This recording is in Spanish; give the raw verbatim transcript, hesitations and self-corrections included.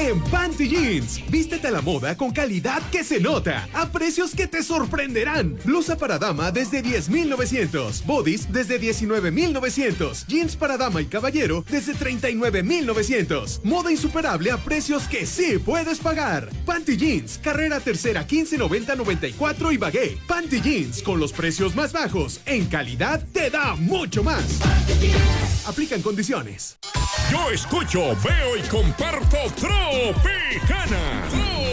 en Panty Jeans. Vístete a la moda con calidad que se nota, a precios que te sorprenderán. Blusa para dama desde diez mil novecientos, bodies desde diecinueve mil novecientos, jeans para dama y caballero desde treinta y nueve mil novecientos. Moda insuperable a precios que sí puedes pagar. Panty Jeans, carrera tercera quince noventa noventa y cuatro y Bagué. Panty Jeans, con los precios más bajos, en calidad te da mucho más. Aplican condiciones. Yo escucho, veo y comparto Tropicana.